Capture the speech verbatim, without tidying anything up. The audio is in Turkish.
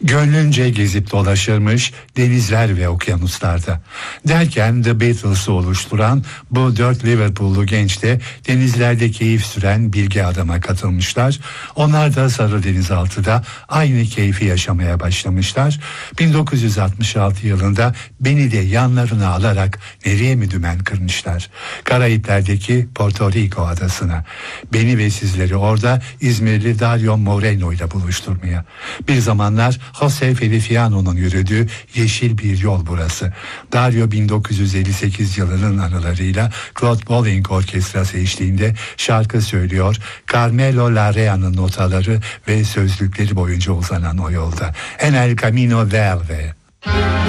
Gönlünce gezip dolaşırmış denizler ve okyanuslarda. Derken The Beatles'ı oluşturan bu dört Liverpool'lu genç de denizlerde keyif süren bilge adama katılmışlar. Onlar da Sarı Denizaltı'da aynı keyfi yaşamaya başlamışlar. bin dokuz yüz altmış altı yılında beni de yanlarına alarak nereye mi dümen kırmışlar? Karayipler'deki Porto Rico adasına. Beni ve sizleri orada İzmirli Dario Moreno ile buluşturmaya. Bir zamanlar Jose Feliciano'nun yürüdüğü yeşil bir yol burası. Dario bin dokuz yüz elli sekiz yılının anılarıyla Claude Bolling Orkestrası eşliğinde şarkı söylüyor. Carmelo Larrea'nın notaları ve sözlükleri boyunca uzanan o yolda. En el camino verde.